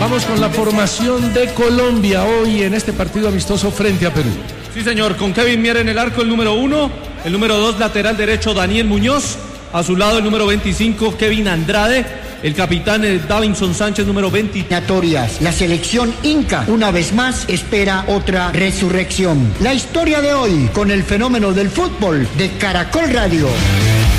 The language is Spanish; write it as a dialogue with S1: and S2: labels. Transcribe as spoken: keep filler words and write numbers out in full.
S1: Vamos con la formación de Colombia hoy en este partido amistoso frente a Perú.
S2: Sí, señor, con Kevin Mier en el arco, el número uno. El número dos, lateral derecho, Daniel Muñoz. A su lado, el número veinticinco, Kevin Andrade. El capitán eh, Davinson Sánchez, número veinte.
S3: La selección Inca, una vez más, espera otra resurrección. La historia de hoy, con el fenómeno del fútbol de Caracol Radio.